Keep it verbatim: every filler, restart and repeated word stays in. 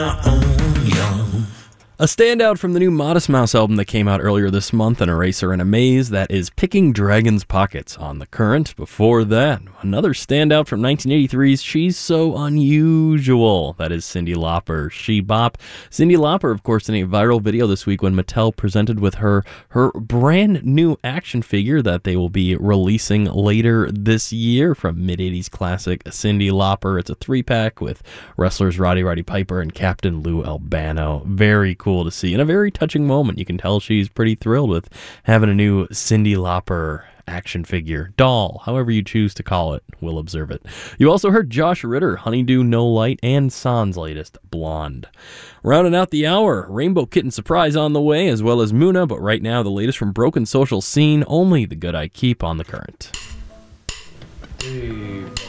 A standout from the new Modest Mouse album that came out earlier this month, An Eraser and a Maze, that is Picking Dragon's Pockets on The Current. Before that, another standout from nineteen eighty-three's She's So Unusual, that is Cyndi Lauper, She Bop. Cyndi Lauper, of course, in a viral video this week when Mattel presented with her her brand new action figure that they will be releasing later this year from mid-eighties classic Cyndi Lauper. It's a three-pack with wrestlers Roddy Roddy Piper and Captain Lou Albano. Very cool to see, and a very touching moment. You can tell she's pretty thrilled with having a new Cyndi Lauper action figure, doll, however you choose to call it. We'll observe it. You also heard Josh Ritter, Honeydew No Light, and San's latest, Blonde. Rounding out the hour, Rainbow Kitten Surprise on the way, as well as Muna, but right now the latest from Broken Social Scene, Only the Good I Keep on The Current. Hey.